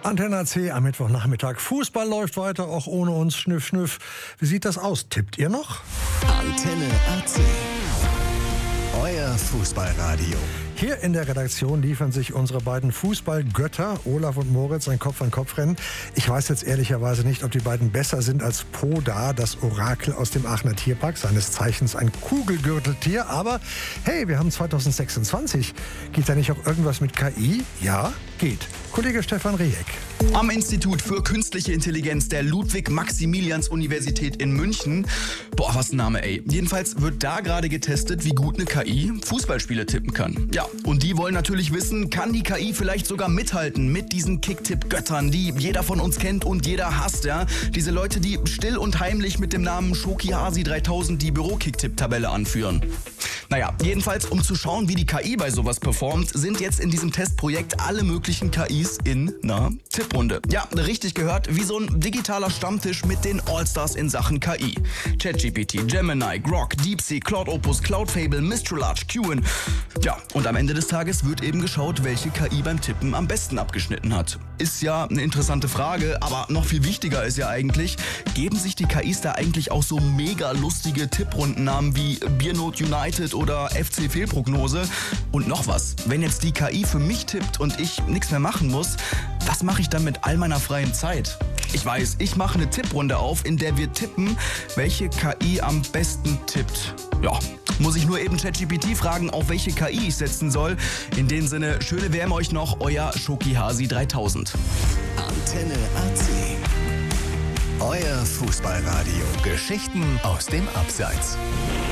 Antenne AC am Mittwochnachmittag. Fußball läuft weiter, auch ohne uns. Schnüff, schnüff. Wie sieht das aus? Tippt ihr noch? Antenne AC. Euer Fußballradio. Hier in der Redaktion liefern sich unsere beiden Fußballgötter, Olaf und Moritz, ein Kopf-an-Kopf-Rennen. Ich weiß jetzt ehrlicherweise nicht, ob die beiden besser sind als Poda, das Orakel aus dem Aachener Tierpark, seines Zeichens ein Kugelgürteltier. Aber hey, wir haben 2026. Geht da nicht auch irgendwas mit KI? Ja, geht. Kollege Stefan Rieck. Am Institut für Künstliche Intelligenz der Ludwig-Maximilians-Universität in München. Boah, was ein Name, ey. Jedenfalls wird da gerade getestet, wie gut eine KI Fußballspiele tippen kann. Ja, und die wollen natürlich wissen, kann die KI vielleicht sogar mithalten mit diesen Kicktipp-Göttern, die jeder von uns kennt und jeder hasst, ja? Diese Leute, die still und heimlich mit dem Namen Schoki Hasi 3000 die Büro-Kicktipp-Tabelle anführen. Naja, jedenfalls, um zu schauen, wie die KI bei sowas performt, sind jetzt in diesem Testprojekt alle möglichen KIs in einer Tipprunde. Ja, richtig gehört, wie so ein digitaler Stammtisch mit den Allstars in Sachen KI. ChatGPT, Gemini, Grok, DeepSeek, Cloud Opus, Cloudfable, Mistral Large, Qwen. Ja, und am Ende des Tages wird eben geschaut, welche KI beim Tippen am besten abgeschnitten hat. Ist ja eine interessante Frage, aber noch viel wichtiger ist ja eigentlich, geben sich die KIs da eigentlich auch so mega lustige Tipprundennamen wie Biernot United oder FC Fehlprognose? Und noch was, wenn jetzt die KI für mich tippt und ich nichts mehr machen muss, was mache ich dann mit all meiner freien Zeit? Ich weiß, ich mache eine Tipprunde auf, in der wir tippen, welche KI am besten tippt. Ja, muss ich nur eben ChatGPT fragen, auf welche KI ich setzen soll. In dem Sinne, schöne WM euch noch, euer Schoki Hasi 3000. Antenne AC. Euer Fußballradio. Geschichten aus dem Abseits.